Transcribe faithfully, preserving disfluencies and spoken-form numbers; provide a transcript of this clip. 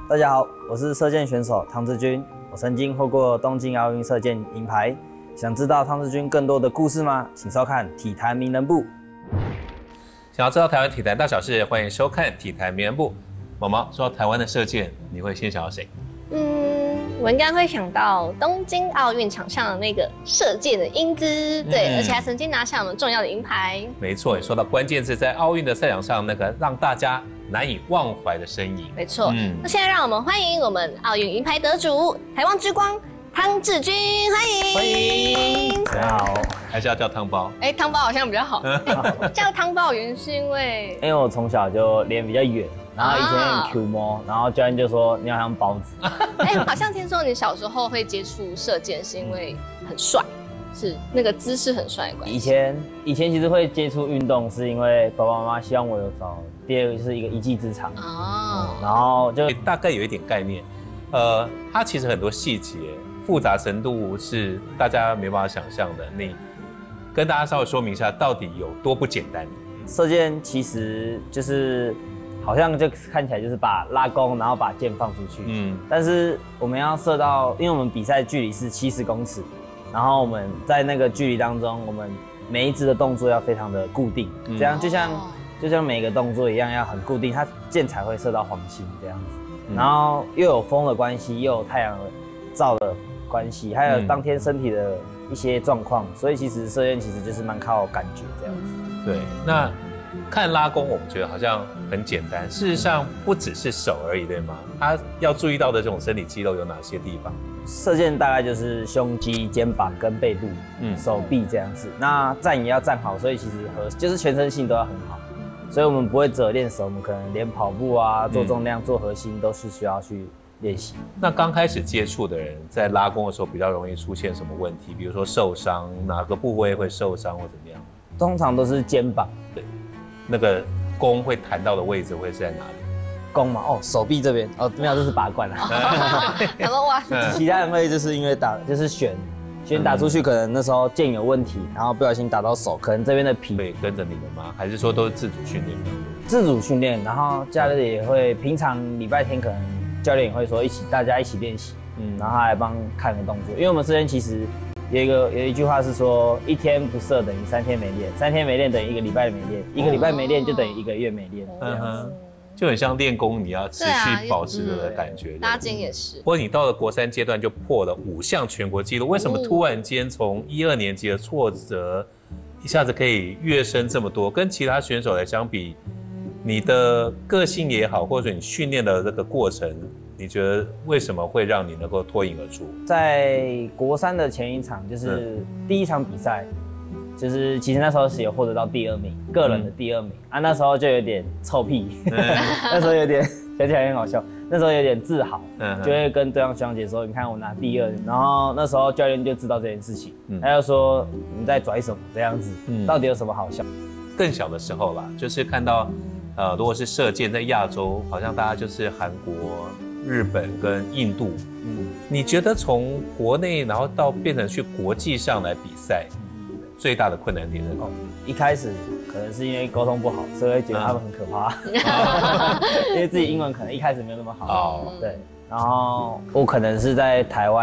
大家好，我是射箭选手汤志军，我曾经获过东京奥运射箭银牌。想知道汤志军更多的故事吗？请收看体坛名人部。 想要知道台湾体坛大小事，欢迎收看体坛名人部。毛毛说到台湾的射箭，你会先想到谁？ 嗯，我应该会想到东京奥运场上的那个射箭的英姿，对，嗯、而且还曾经拿下我们重要的银牌。 没错，你说到关键字，在奥运的赛场上那个让大家难以忘怀的身影。 没错，嗯，那现在让我们欢迎我们奥运银牌得主台湾之光汤志军，欢迎， 欢迎， 大家好， 还是要叫汤包？ 哎、欸，汤包好像比较好。叫汤包原因是因为， 因为我从小就脸比较圆。然后以前很 Q 摸，然后教练就说你好像包子。 哎、欸，好像听说你小时候会接触射箭，是因为很帅，是那个姿势很帅的关系。 以前以前其实会接触运动，是因为爸爸妈妈希望我有找第二个就是一个一技之长哦、嗯，然后就大概有一点概念。呃，它其实很多细节复杂程度是大家没办法想象的。你跟大家稍微说明一下，到底有多不简单？ 射箭其实就是。好像就看起来就是把拉弓，然后把箭放出去。嗯，但是我们要射到，因为我们比赛距离是七十公尺，然后我们在那个距离当中，我们每一支的动作要非常的固定，嗯、这样就像就像每个动作一样要很固定，它箭才会射到黄心这样子。嗯、然后又有风的关系，又有太阳的照的关系，还有当天身体的一些状况，所以其实射箭其实就是蛮靠感觉这样子。 对，那。看拉弓，我们觉得好像很简单，事实上不只是手而已，对吗？他要注意到的这种生理肌肉有哪些地方？ 射箭大概就是胸肌、肩膀跟背部、嗯、手臂这样子。那站也要站好，所以其实核就是全身性都要很好。所以我们不会只有练手，我们可能连跑步啊、做重量、做核心都是需要去练习。 那刚开始接触的人在拉弓的时候比较容易出现什么问题？比如说受伤，哪个部位会受伤或怎么样？ 通常都是肩膀。 对。那个弓会弹到的位置会是在哪里？ 弓嘛，哦，手臂这边，哦，没有，这是拔罐啦。 然后哇， 其他人会就是因为打，就是旋，旋打出去，可能那时候箭有问题，然后不小心打到手，可能这边的皮。 会跟着你们吗？还是说都是自主训练的？ 自主训练，然后假日也会，平常礼拜天可能教练也会说一起，大家一起练习，嗯，然后他来帮看个动作，因为我们射箭其实。有一个有一句话是说，一天不射等于三天没练，三天没练等于一个礼拜没练，一个礼拜没练就等于一个月没练，这样子， 就很像练功，你要持续保持着的感觉。 拉筋也是。 不过你到了国三阶段就破了五项全国纪录，为什么突然间从一二年级的挫折，一下子可以跃升这么多？跟其他选手来相比，你的个性也好，或者你训练的这个过程。你觉得为什么会让你能够脱颖而出？ 在国三的前一场，就是第一场比赛，就是其实那时候是有获得到第二名，个人的第二名、嗯、啊，那时候就有点臭屁，嗯、那时候有点想起来很好笑，那时候有点自豪，嗯、就会跟对方学长姐说，你看我拿第二，然后那时候教练就知道这件事情，嗯、他就说你在拽什么这样子，嗯、到底有什么好笑？ 更小的时候啦，就是看到，呃，如果是射箭在亚洲，好像大家就是韩国。日本跟印度，嗯，你觉得从国内然后到变成去国际上来比赛，最大的困难点是什么？ 一开始可能是因为沟通不好，所以会觉得他们很可怕，因为自己英文可能一开始没有那么好，哦，对。然后我可能是在台湾